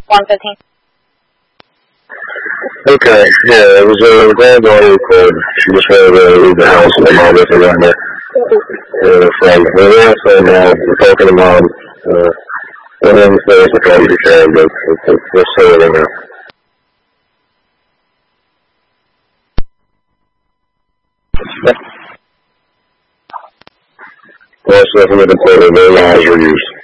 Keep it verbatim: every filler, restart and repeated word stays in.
one fifteen. Okay, yeah, it was a uh, granddaughter record. She just wanted to leave the house and the mom wasn't around there. And a friend. We're there, so now we're talking to mom. Uh, one of them says we're trying to be fair, but we're still in there. Well, it's nothing to the point of their lives were used.